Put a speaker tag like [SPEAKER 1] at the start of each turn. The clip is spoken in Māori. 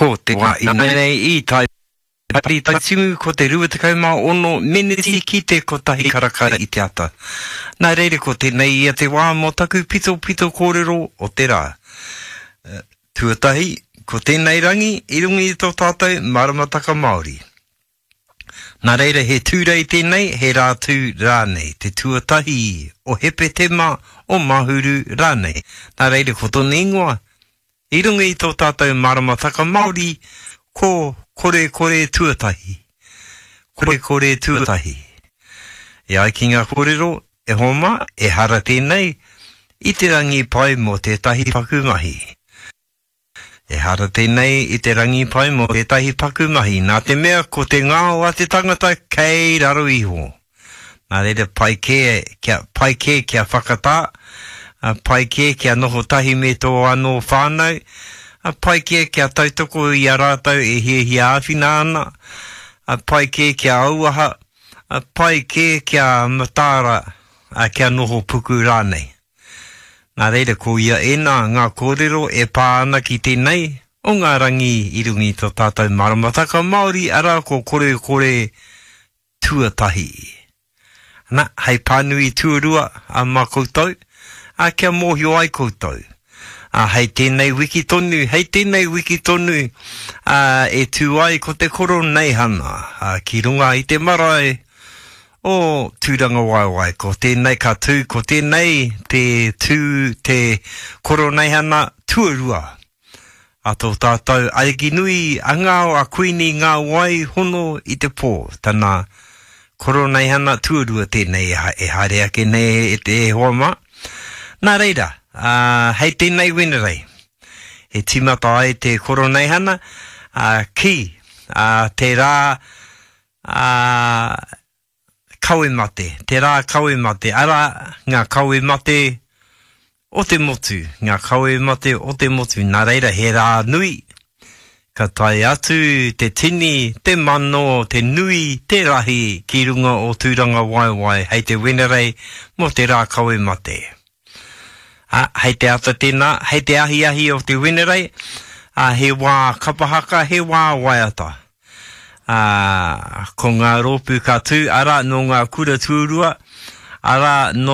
[SPEAKER 1] ko te wā I nei I tai pari tai timu ko te rua te kaumā ono meneti ki te kotahi karakara I te ata. Nā reire ko te nei ia te wā mo taku pito kōrero o te rā. Tuatahi, ko tēnei rangi I rungi I tō tātou maramataka Māori. Nā reira he tūrei tēnei, he rātū rānei, te tuatahi o hepe tema o mahuru rānei. Nā reira ko tōne ingoa, I rungi I tō tātou maramataka Māori, ko kore tuatahi. Kore tuatahi. E ai ki ngā kōrero, e homa, e hara tēnei, I te rangi pai mo tētahi pakumahi. E hara tēnei I te rangi pai mo tētahi pakumahi, nā te mea ko te ngāo a te tangata kei raro iho. Nā reira pai ke kia whakatā, pai ke kia noho tahi me tō anō whānau, pai ke kia tautoko I a rātau e hi āwhina ana, pai ke kia auaha, pai ke kia matāra, kia noho puku rānei. Nā reira ko ia ena ngā kōrero e pā ana ki tēnei o ngā rangi I rungi tō tātou maramataka Māori ara ko kore tuatahi. Nā, hei pānui tuarua a mā koutou, a kia mōhio ai koutou. Hei tēnei wiki tonu, e tū ai ko te koro nei hana, ki runga I te marae, o tūranga waiwai, ko tēnei ka tū, ko tēnei te koro nei hana tuarua. A tō tātou aiki nui, a ngāo a kuini ngā wai hono I te pō, tana koro nei hana tuarua tēnei e haere ake nei e te hoama. Nā reira, hei tēnei wenerei, e timata ai te koro nei hana, ki te rā, kawe mate, te rā kawe mate, ara ngā kawe mate o te motu, nā reira he rā nui, ka tai atu te tini, te mano, te nui, te rahi, ki runga o tūranga waiwai, hei te wenerei mo te rā kawe mate. Hei te ata tēnā, hei te ahi o te wenerei, he wā kapahaka, he wā waiata. Ko ngā rōpū ka tū, ara no ngā kura tūrua, ara no